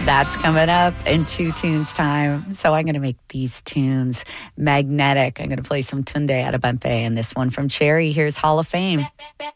That's coming up in 2 tunes time. So I'm going to make these tunes magnetic. I'm going to play some Tunde Adebimpe and this one from Cherry. Here's Hall of Fame.